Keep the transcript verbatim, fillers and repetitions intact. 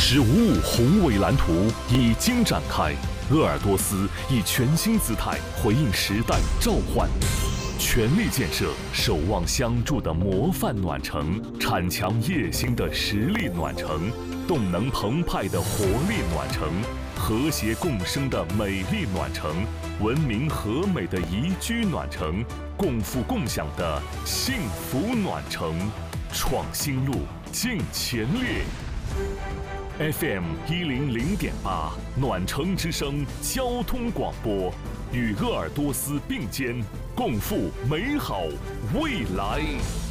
“十五五”宏伟蓝图已经展开，鄂尔多斯以全新姿态回应时代召唤，全力建设守望相助的模范暖城，铲强夜星的实力暖城，动能澎湃的活力暖城，和谐共生的美丽暖城，文明和美的宜居暖城，共富共享的幸福暖城。创新路，进前列。F M 一零零点八，暖城之声交通广播，与鄂尔多斯并肩，共赴美好未来。